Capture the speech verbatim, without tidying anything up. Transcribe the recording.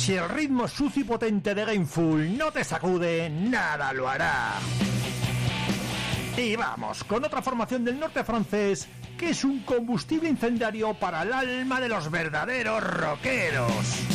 Si el ritmo sucio y potente de Gameful no te sacude, nada lo hará. Y vamos con otra formación del norte francés que es un combustible incendiario para el alma de los verdaderos rockeros.